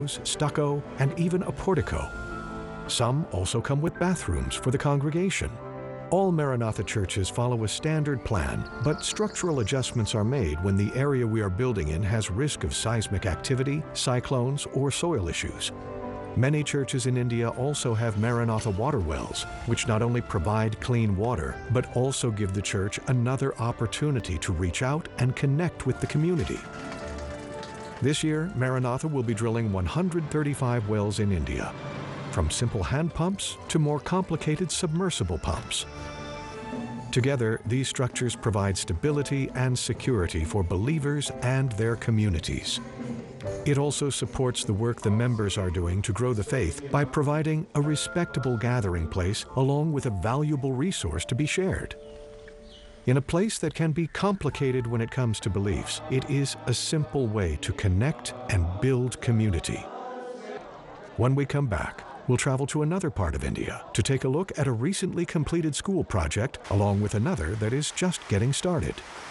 stucco, and even a portico. Some also come with bathrooms for the congregation. All Maranatha churches follow a standard plan, but structural adjustments are made when the area we are building in has risk of seismic activity, cyclones, or soil issues. Many churches in India also have Maranatha water wells, which not only provide clean water, but also give the church another opportunity to reach out and connect with the community. This year, Maranatha will be drilling 135 wells in India, from simple hand pumps to more complicated submersible pumps. Together, these structures provide stability and security for believers and their communities. It also supports the work the members are doing to grow the faith by providing a respectable gathering place along with a valuable resource to be shared. In a place that can be complicated when it comes to beliefs, it is a simple way to connect and build community. When we come back, we'll travel to another part of India to take a look at a recently completed school project along with another that is just getting started.